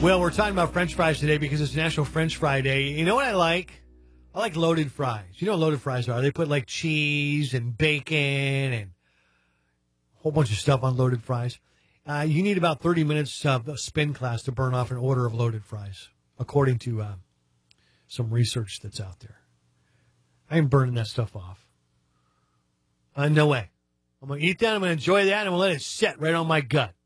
Well, we're talking about French fries today because it's National French Fry Day. You know what I like? I like loaded fries. You know what loaded fries are? They put like cheese and bacon and a whole bunch of stuff on loaded fries. You need about 30 minutes of a spin class to burn off an order of loaded fries, according to some research that's out there. I ain't burning that stuff off. No way. I'm going to eat that, I'm going to enjoy that, and I'm going to let it sit right on my gut.